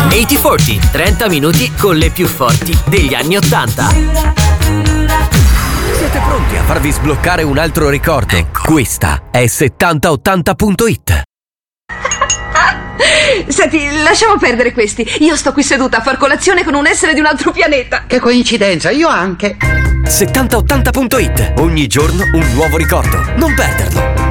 8040, 30 minuti con le più forti degli anni 80. Siete pronti a farvi sbloccare un altro ricordo? Ecco. Questa è 7080.it. Senti, lasciamo perdere questi. Io sto qui seduta a far colazione con un essere di un altro pianeta. Che coincidenza, io anche. 7080.it. Ogni giorno un nuovo ricordo. Non perderlo.